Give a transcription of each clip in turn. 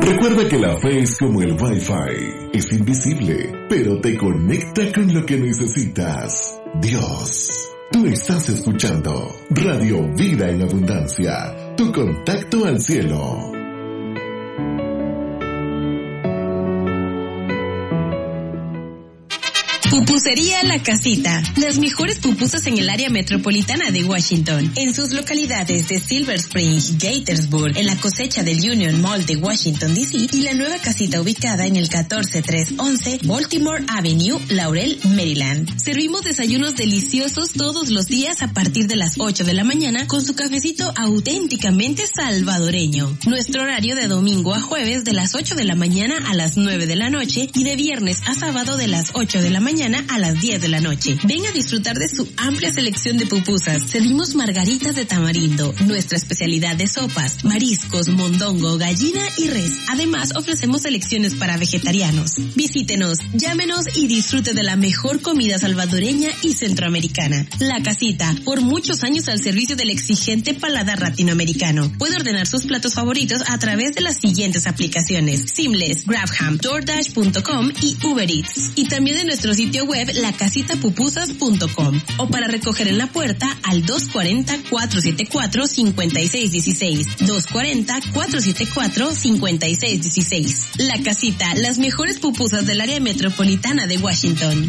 Recuerda que la fe es como el Wi-Fi. Es invisible, pero te conecta con lo que necesitas. Dios. Tú estás escuchando Radio Vida en Abundancia. Tu contacto al cielo. Pupusería La Casita. Las mejores pupusas en el área metropolitana de Washington. En sus localidades de Silver Spring, Gaithersburg, en la cosecha del Union Mall de Washington, D.C. y la nueva casita ubicada en el 14311 Baltimore Avenue, Laurel, Maryland. Servimos desayunos deliciosos todos los días a partir de las 8 de la mañana con su cafecito auténticamente salvadoreño. Nuestro horario de domingo a jueves de las 8 de la mañana a las 9 de la noche y de viernes a sábado de las 8 de la mañana a las 10 de la noche. Ven a disfrutar de su amplia selección de pupusas. Servimos margaritas de tamarindo, nuestra especialidad de sopas, mariscos, mondongo, gallina y res. Además, ofrecemos selecciones para vegetarianos. Visítenos, llámenos y disfrute de la mejor comida salvadoreña y centroamericana. La Casita, por muchos años al servicio del exigente paladar latinoamericano. Puede ordenar sus platos favoritos a través de las siguientes aplicaciones: Seamless, Grabham, DoorDash.com y Uber Eats. Y también de nuestro sitio web lacasitapupusas.com o para recoger en la puerta al 240-474-5616. 240-474-5616. La Casita, las mejores pupusas del área metropolitana de Washington.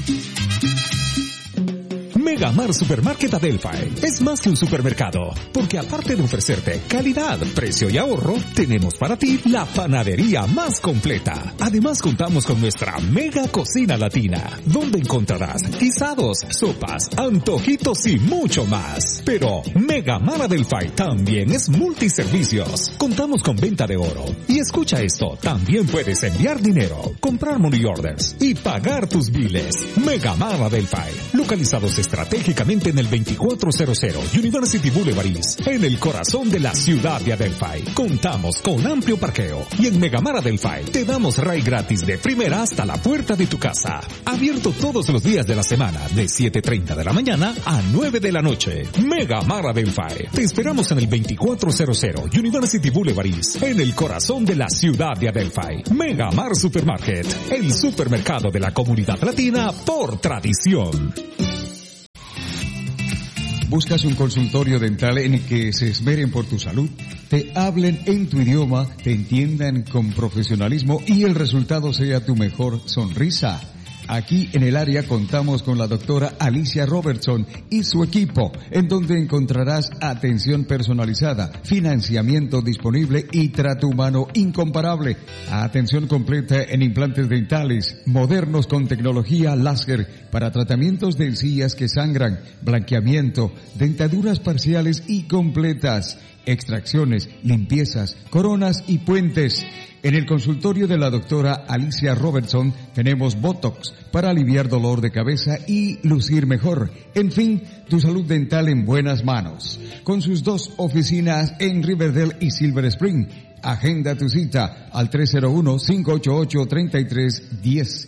Megamart Supermarket Adelphi es más que un supermercado, porque aparte de ofrecerte calidad, precio y ahorro, tenemos para ti la panadería más completa. Además contamos con nuestra mega cocina latina, donde encontrarás guisados, sopas, antojitos y mucho más. Pero Megamart Adelphi también es multiservicios. Contamos con venta de oro. Y escucha esto, también puedes enviar dinero, comprar money orders y pagar tus biles. Megamart Adelphi, localizados estratégicamente en el 2400 University Boulevard East, en el corazón de la ciudad de Adelphi. Contamos con amplio parqueo y en Megamart Adelphi te damos ride gratis de primera hasta la puerta de tu casa. Abierto todos los días de la semana de 7:30 de la mañana a 9 de la noche. Megamart Adelphi. Te esperamos en el 2400 University Boulevard East, en el corazón de la ciudad de Adelphi. Megamart Supermarket, el supermercado de la comunidad latina por tradición. ¿Buscas un consultorio dental en el que se esmeren por tu salud? Te hablen en tu idioma, te entiendan con profesionalismo y el resultado sea tu mejor sonrisa. Aquí en el área contamos con la doctora Alicia Robertson y su equipo, en donde encontrarás atención personalizada, financiamiento disponible y trato humano incomparable. Atención completa en implantes dentales, modernos con tecnología láser para tratamientos de encías que sangran, blanqueamiento, dentaduras parciales y completas, extracciones, limpiezas, coronas y puentes. En el consultorio de la doctora Alicia Robertson tenemos Botox para aliviar dolor de cabeza y lucir mejor. En fin, tu salud dental en buenas manos. Con sus 2 oficinas en Riverdale y Silver Spring. Agenda tu cita al 301-588-3310.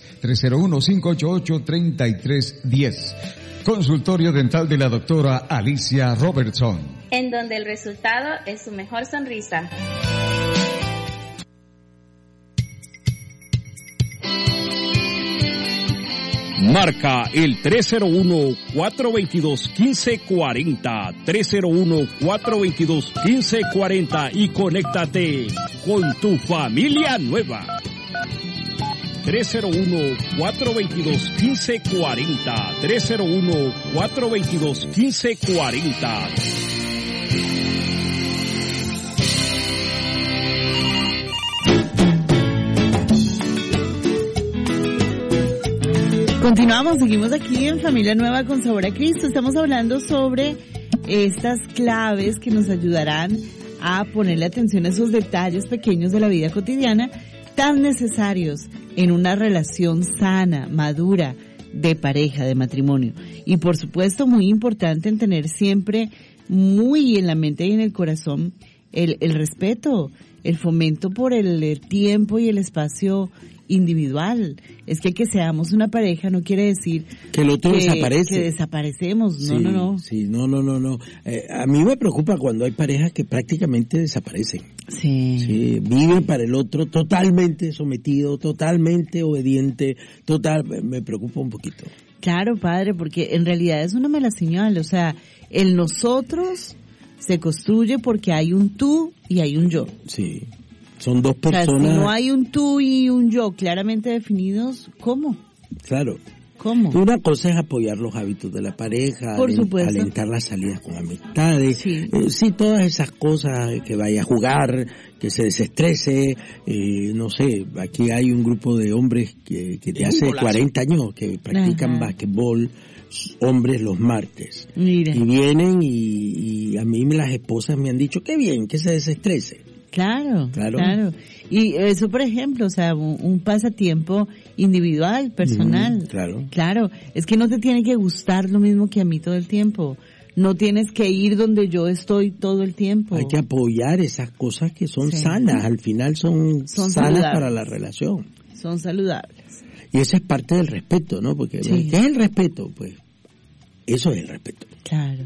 301-588-3310. Consultorio dental de la doctora Alicia Robertson. En donde el resultado es su mejor sonrisa. Marca el 301-422-1540, 301-422-1540 y conéctate con tu familia nueva. 301-422-1540, 301-422-1540. Continuamos, seguimos aquí en Familia Nueva con Sabor a Cristo. Estamos hablando sobre estas claves que nos ayudarán a ponerle atención a esos detalles pequeños de la vida cotidiana tan necesarios en una relación sana, madura, de pareja, de matrimonio. Y por supuesto, muy importante en tener siempre muy en la mente y en el corazón el respeto, el fomento por el tiempo y el espacio individual. Es que seamos una pareja no quiere decir que el otro desaparece. Que desaparecemos. Sí, no. Sí, no. A mí me preocupa cuando hay parejas que prácticamente desaparecen. Sí, viven para el otro totalmente sometido, totalmente obediente, me preocupa un poquito. Claro, padre, porque en realidad es una mala señal, o sea, el nosotros se construye porque hay un tú y hay un yo. Sí, son dos personas. O sea, si no hay un tú y un yo claramente definidos, ¿cómo? Claro. ¿Cómo? Una cosa es apoyar los hábitos de la pareja, por supuesto, alentar las salidas con amistades, sí, todas esas cosas, que vaya a jugar, que se desestrese, no sé, aquí hay un grupo de hombres que de hace 40 años que practican básquetbol, hombres los martes. Mira. Y vienen y a mí las esposas me han dicho, qué bien, que se desestrese. Claro. Y eso, por ejemplo, o sea, un pasatiempo individual, personal. Claro. Es que no te tiene que gustar lo mismo que a mí todo el tiempo. No tienes que ir donde yo estoy todo el tiempo. Hay que apoyar esas cosas que son sanas. Al final son sanas saludables para la relación. Son saludables. Y eso es parte del respeto, ¿no? Porque ¿qué es el respeto? Pues eso es el respeto. Claro.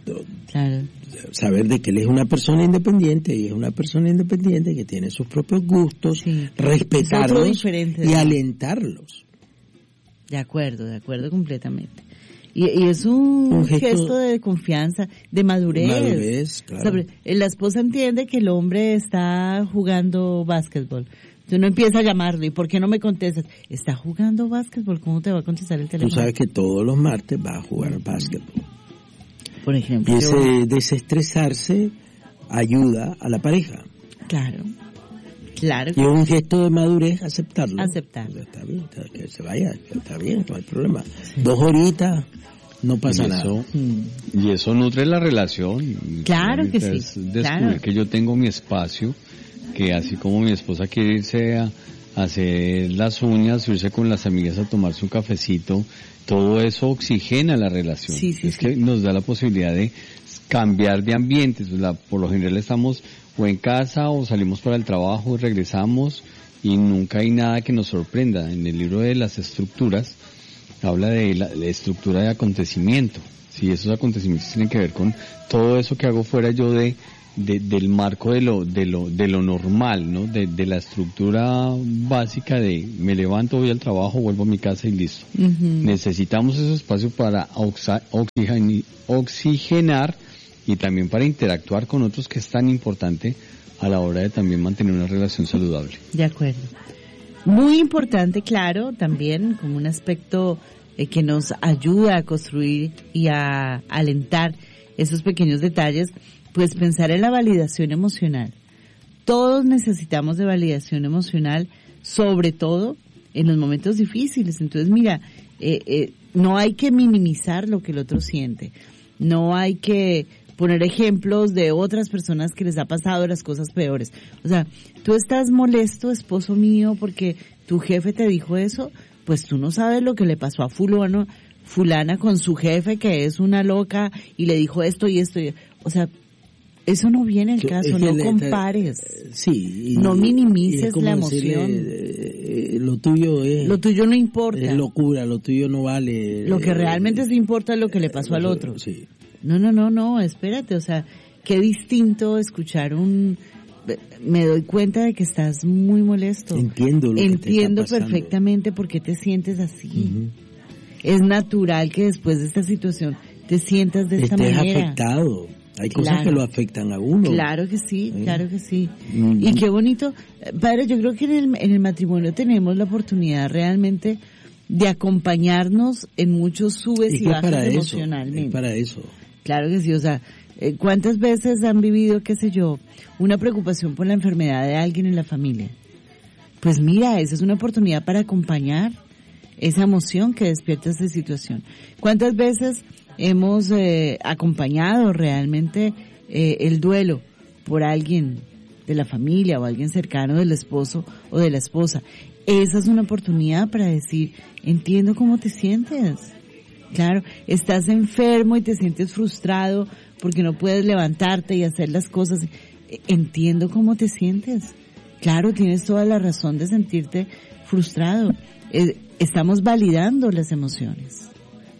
Saber de que él es una persona independiente y es una persona independiente que tiene sus propios gustos, respetarlos y alentarlos. De acuerdo completamente. Y es un gesto de confianza, de madurez. Claro. O sea, la esposa entiende que el hombre está jugando básquetbol. Entonces no empieza a llamarlo, ¿y por qué no me contestas? Está jugando básquetbol, ¿cómo te va a contestar el teléfono? Tú sabes que todos los martes va a jugar básquetbol. Por ejemplo. Y ese desestresarse ayuda a la pareja. Claro. Y es un gesto de madurez aceptarlo. Está bien, que se vaya, está bien, no hay problema. 2 horitas, no pasa nada. Y eso nutre la relación. Claro que sí. Descubrir que yo tengo mi espacio, que así como mi esposa quiere irse a hacer las uñas, irse con las amigas a tomarse un cafecito, todo eso oxigena la relación. Que nos da la posibilidad de cambiar de ambientes. Por lo general estamos o en casa o salimos para el trabajo y regresamos y nunca hay nada que nos sorprenda. En el libro de las estructuras habla de la estructura de acontecimiento. Sí, esos acontecimientos tienen que ver con todo eso que hago fuera yo del marco de lo normal, ¿no? De la estructura básica de me levanto, voy al trabajo, vuelvo a mi casa y listo. Necesitamos ese espacio para oxigenar y también para interactuar con otros, que es tan importante a la hora de también mantener una relación saludable. De acuerdo. Muy importante, claro, también como un aspecto que nos ayuda a construir y a alentar esos pequeños detalles, pues pensar en la validación emocional. Todos necesitamos de validación emocional, sobre todo en los momentos difíciles. Entonces, mira, no hay que minimizar lo que el otro siente. No hay que poner ejemplos de otras personas que les ha pasado las cosas peores. O sea, tú estás molesto, esposo mío, porque tu jefe te dijo eso, pues tú no sabes lo que le pasó a fulana con su jefe, que es una loca, y le dijo esto y esto. O sea, eso no viene al caso, no compares. No minimices la emoción. Lo tuyo no importa. Es locura, lo tuyo no vale. Lo que realmente sí importa es lo que le pasó al otro. Sí. No, espérate, o sea, qué distinto escuchar me doy cuenta de que estás muy molesto. Entiendo perfectamente por qué te sientes así. Es natural que después de esta situación te sientas de esta manera. Estés afectado. Hay cosas que lo afectan a uno. Claro que sí. Y qué bonito. Padre, yo creo que en el matrimonio tenemos la oportunidad realmente de acompañarnos en muchos subes y bajas emocionalmente. Es para eso. Claro que sí, o sea, ¿cuántas veces han vivido, qué sé yo, una preocupación por la enfermedad de alguien en la familia? Pues mira, esa es una oportunidad para acompañar esa emoción que despierta esa situación. ¿Cuántas veces hemos acompañado realmente el duelo por alguien de la familia o alguien cercano del esposo o de la esposa? Esa es una oportunidad para decir, entiendo cómo te sientes. Claro, estás enfermo y te sientes frustrado porque no puedes levantarte y hacer las cosas. Entiendo cómo te sientes. Claro, tienes toda la razón de sentirte frustrado. Estamos validando las emociones.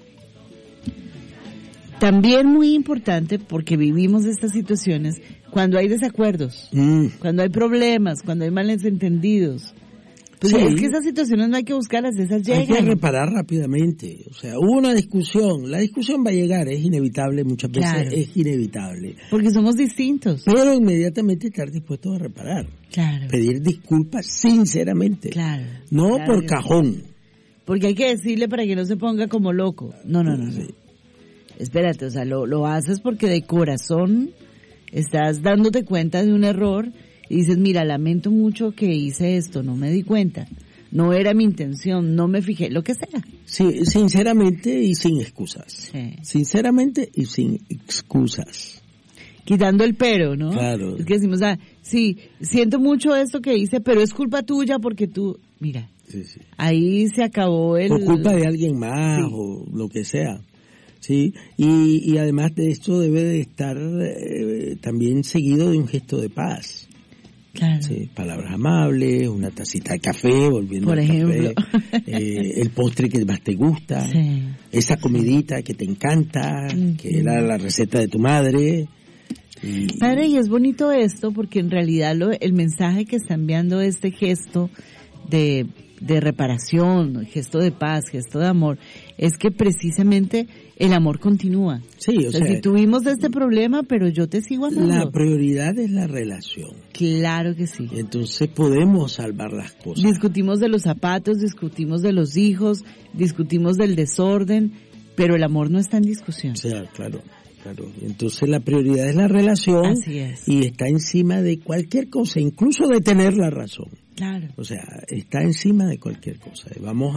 También muy importante, porque vivimos estas situaciones, cuando hay desacuerdos, cuando hay problemas, cuando hay malentendidos. Pues sí. Es que esas situaciones no hay que buscarlas, esas llegan. Hay que reparar rápidamente. O sea, hubo una discusión, la discusión va a llegar, es inevitable, muchas veces es inevitable. Porque somos distintos. Pero inmediatamente estar dispuestos a reparar. Claro. Pedir disculpas sinceramente. Claro. No claro por cajón. Porque hay que decirle para que no se ponga como loco. No. Sí. Espérate, o sea, lo haces porque de corazón estás dándote cuenta de un error y dices, mira, lamento mucho que hice esto, no me di cuenta, no era mi intención, no me fijé, lo que sea. Sí, sinceramente y sin excusas. Sí. Sinceramente y sin excusas. Quitando el pero, ¿no? Claro. Es que decimos, sí, siento mucho esto que hice, pero es culpa tuya porque tú, mira, sí. Ahí se acabó el... Por culpa de alguien más o lo que sea. Sí, y además de esto debe de estar también seguido de un gesto de paz. Claro. Sí, palabras amables, una tacita de café, volviendo por al ejemplo. Café, el postre que más te gusta, esa comidita que te encanta, que era la receta de tu madre. Padre, y es bonito esto porque en realidad el mensaje que está enviando este gesto de reparación, gesto de paz, gesto de amor, es que precisamente el amor continúa. Sí, o sea, si tuvimos este problema, pero yo te sigo amando. La prioridad es la relación. Claro que sí. Entonces podemos salvar las cosas. Discutimos de los zapatos, discutimos de los hijos, discutimos del desorden, pero el amor no está en discusión. O sea, claro. Entonces la prioridad es la relación. Así es. Y está encima de cualquier cosa, incluso de tener la razón. Claro. O sea, está encima de cualquier cosa. Vamos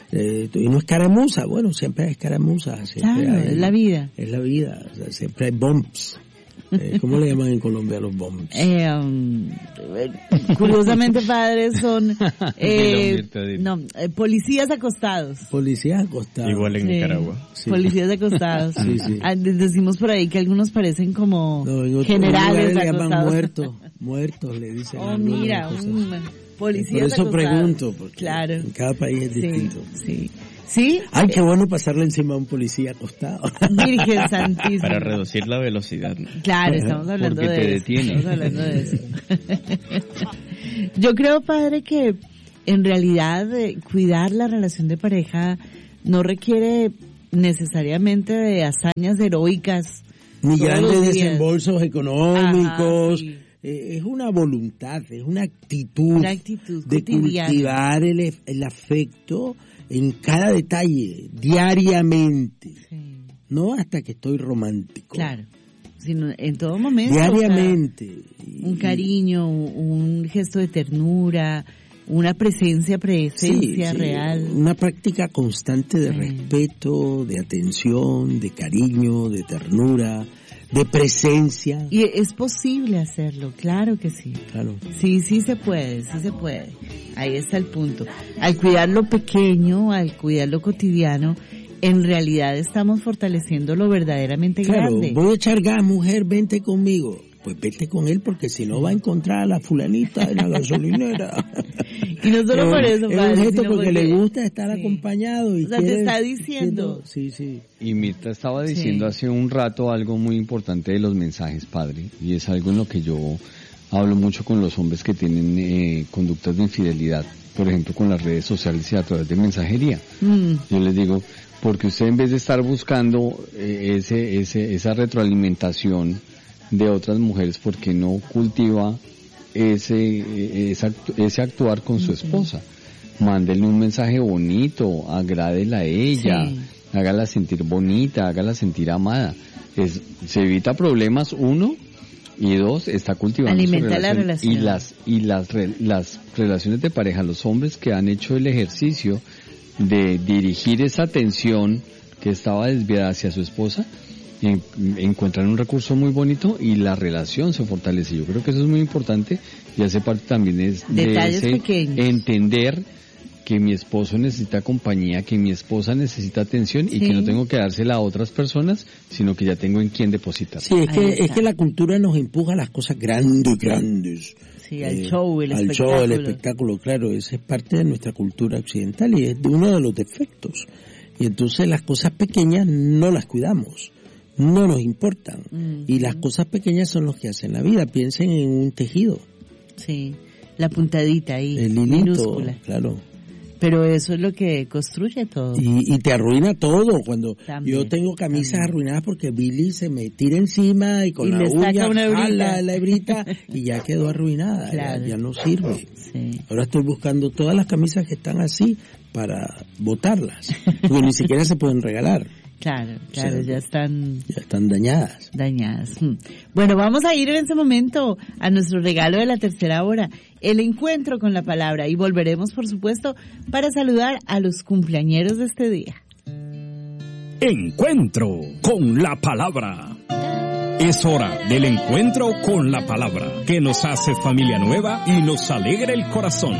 y no es escaramuza, bueno, siempre hay escaramuza. Claro, es la vida. Es la vida, o sea, siempre hay bumps. ¿Cómo le llaman en Colombia los bumps? Curiosamente, padres, son policías acostados. Policías acostados. Igual en Nicaragua. Sí. Policías acostados. Sí. Decimos por ahí que algunos parecen como generales le acostados. Llaman muertos le dicen. Mira, policías acostados. Por eso acostados. pregunto, porque claro. En cada país es distinto. Sí. Ay, qué bueno pasarle encima a un policía acostado. Virgen Santísima. Para reducir la velocidad, ¿no? Claro, estamos hablando porque de te eso. detiene. Estamos hablando de eso. Yo creo, padre, que en realidad cuidar la relación de pareja no requiere necesariamente de hazañas heroicas. Ni grandes desembolsos Ajá, económicos. sí. Es una voluntad, es una actitud de cotidiana. Cultivar el afecto en cada detalle, diariamente. Sí. No hasta que estoy romántico. Claro, sino en todo momento. Diariamente. Un cariño, un gesto de ternura, una presencia real. Una práctica constante de respeto, de atención, de cariño, de ternura, de presencia. Y es posible hacerlo, claro que sí. Claro. Sí se puede. Ahí está el punto. Al cuidar lo pequeño, al cuidar lo cotidiano, en realidad estamos fortaleciendo lo verdaderamente grande. Voy a echar gas, mujer, vente conmigo. Pues vete con él porque si no va a encontrar a la fulanita en la gasolinera. Y no solo por eso, padre, es un gesto sino porque le gusta estar acompañado. Y o sea, te está diciendo. Sí. Y Mirta estaba diciendo hace un rato algo muy importante de los mensajes, padre, y es algo en lo que yo hablo mucho con los hombres que tienen conductas de infidelidad, por ejemplo con las redes sociales y a través de mensajería. Yo les digo, porque usted en vez de estar buscando esa retroalimentación de otras mujeres, ¿por qué no cultiva ese actuar con su esposa? Mándele un mensaje bonito, agrádela a ella, hágala sentir bonita, hágala sentir amada. Se evita problemas, 1, y 2, está cultivando alimenta su relación. Y las relaciones de pareja, los hombres que han hecho el ejercicio de dirigir esa atención que estaba desviada hacia su esposa, encuentran un recurso muy bonito y la relación se fortalece. Yo creo que eso es muy importante y hace parte también de ese entender que mi esposo necesita compañía, que mi esposa necesita atención y que no tengo que dársela a otras personas, sino que ya tengo en quién depositar. Sí, es que la cultura nos empuja a las cosas grandes. Sí, al show, el espectáculo, claro, esa es parte de nuestra cultura occidental y es uno de los defectos. Y entonces las cosas pequeñas no las cuidamos, no nos importan. Y las cosas pequeñas son los que hacen la vida. Piensen en un tejido. Sí, la puntadita ahí, el hilito, minúscula. Claro. Pero eso es lo que construye todo. Y te arruina todo. Cuando yo tengo camisas arruinadas porque Billy se me tira encima y con la uña jala la hebrita y ya quedó arruinada. Claro. Ya no sirve. Sí. Ahora estoy buscando todas las camisas que están así para botarlas. Porque ni siquiera se pueden regalar. Claro, o sea, ya están dañadas. Bueno, vamos a ir en ese momento a nuestro regalo de la tercera hora, el encuentro con la palabra, y volveremos, por supuesto, para saludar a los cumpleañeros de este día. Encuentro con la palabra. Es hora del encuentro con la palabra, que nos hace familia nueva y nos alegra el corazón.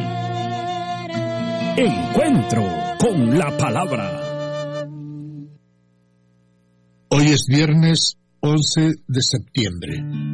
Encuentro con la palabra. Hoy es viernes 11 de septiembre.